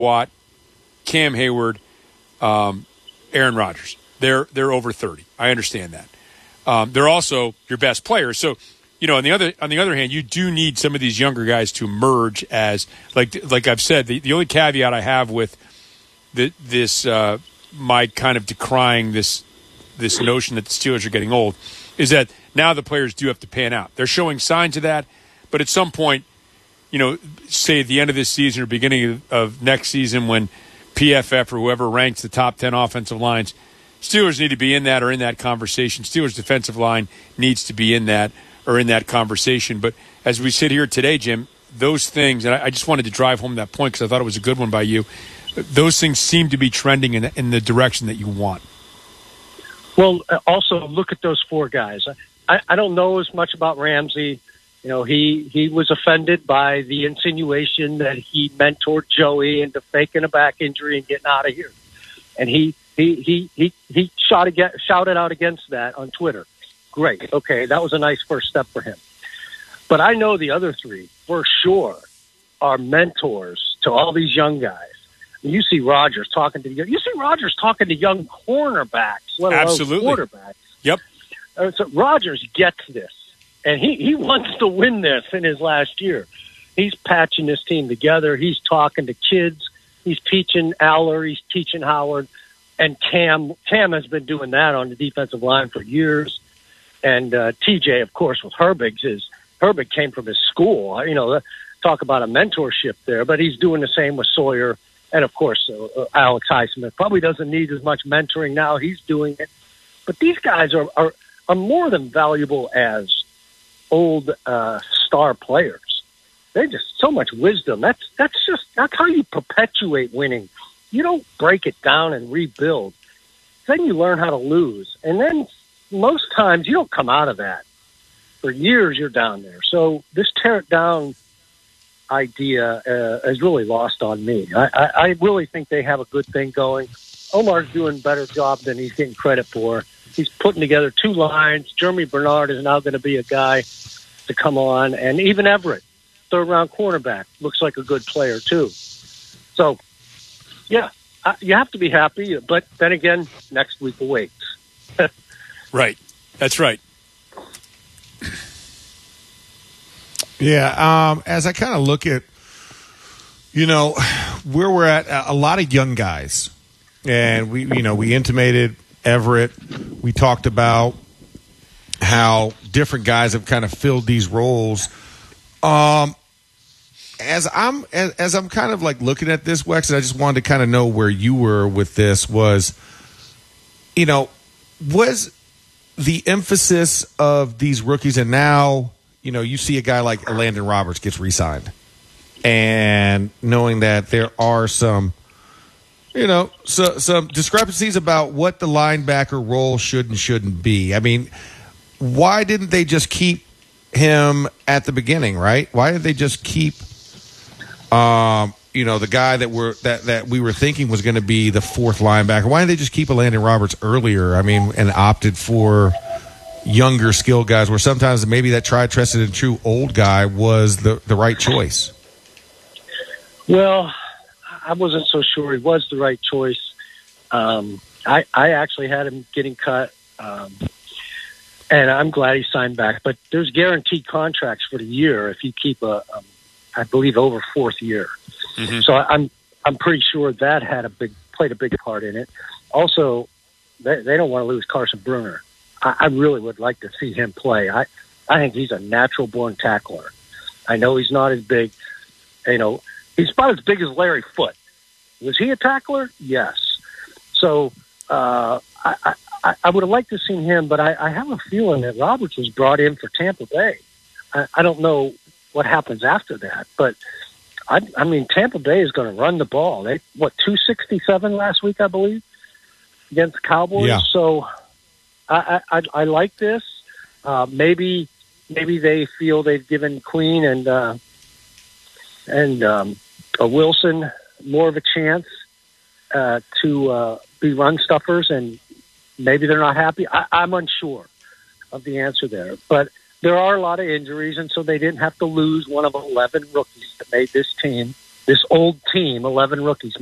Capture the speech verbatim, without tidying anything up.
Watt, Cam Hayward, um, Aaron Rodgers. They're they're over thirty. I understand that. Um, they're also your best players. So, you know, on the other on the other hand, you do need some of these younger guys to emerge as like like I've said. The, the only caveat I have with the, this uh, my kind of decrying this this notion that the Steelers are getting old is that now the players do have to pan out. They're showing signs of that, but at some point, you know, say at the end of this season or beginning of, of next season when P F F or whoever ranks the top ten offensive lines, Steelers need to be in that or in that conversation. Steelers defensive line needs to be in that or in that conversation. But as we sit here today, Jim, those things, and I, I just wanted to drive home that point because I thought it was a good one by you, those things seem to be trending in, in the direction that you want. Well, also look at those four guys. I, I don't know as much about Ramsey. You know, he, he was offended by the insinuation that he mentored Joey into faking a back injury and getting out of here. And he he he he, he shot again, shouted out against that on Twitter. Great. Okay, that was a nice first step for him. But I know the other three, for sure, are mentors to all these young guys. You see Rodgers talking to the you see Rodgers talking to young cornerbacks, let alone Absolutely. quarterbacks. Yep. Uh, so Rodgers gets this. And he, he wants to win this in his last year. He's patching this team together. He's talking to kids. He's teaching Aller. He's teaching Howard. And Cam Cam has been doing that on the defensive line for years. And uh, T J, of course, with Herbig's, is Herbig came from his school. You know, talk about a mentorship there. But he's doing the same with Sawyer. And, of course, uh, Alex Highsmith probably doesn't need as much mentoring now. He's doing it. But these guys are, are, are more than valuable as old uh, star players. They're just so much wisdom. That's that's just that's how you perpetuate winning. You don't break it down and rebuild. Then you learn how to lose, and then most times you don't come out of that. For years you're down there. So this tear it down idea uh, is really lost on me. I, I, I really think they have a good thing going. Omar's doing a better job than he's getting credit for. He's putting together two lines. Jeremy Bernard is now going to be a guy to come on. And even Everett, third-round cornerback, looks like a good player too. So, yeah, uh, you have to be happy. But then again, next week awaits. Right. That's right. Yeah, um, as I kind of look at, you know, where we're at, a lot of young guys. And, we, you know, we intimated Everett. We talked about how different guys have kind of filled these roles. Um, as I'm as, as I'm kind of like looking at this, Wex, and I just wanted to kind of know where you were with this was, you know, was the emphasis of these rookies, and now, you know, you see a guy like Landon Roberts gets re-signed, and knowing that there are some, you know, so, some discrepancies about what the linebacker role should and shouldn't be. I mean, why didn't they just keep him at the beginning, right? Why did they just keep, um, you know, the guy that we're that, that we were thinking was going to be the fourth linebacker? Why didn't they just keep a Landon Roberts earlier? I mean, and opted for younger skill guys, where sometimes maybe that tried, trusted, and true old guy was the, the right choice? Well, I wasn't so sure he was the right choice. Um, I, I actually had him getting cut, um, and I'm glad he signed back. But there's guaranteed contracts for the year if you keep a, um, I believe, over fourth year. Mm-hmm. So I'm I'm pretty sure that had a big played a big part in it. Also, they, they don't want to lose Carson Bruner. I, I really would like to see him play. I I think he's a natural born tackler. I know he's not as big, you know. He's about as big as Larry Foote. Was he a tackler? Yes. So uh, I, I, I would have liked to have seen him, but I, I have a feeling that Roberts was brought in for Tampa Bay. I, I don't know what happens after that, but I, I mean, Tampa Bay is going to run the ball. They what two sixty-seven last week, I believe, against the Cowboys. Yeah. So I, I, I like this. Uh, maybe maybe they feel they've given Queen and uh, and um, a Wilson more of a chance uh, to uh, be run stuffers, and maybe they're not happy. I, I'm unsure of the answer there, but there are a lot of injuries, and so they didn't have to lose one of eleven rookies that made this team. this old team, eleven rookies,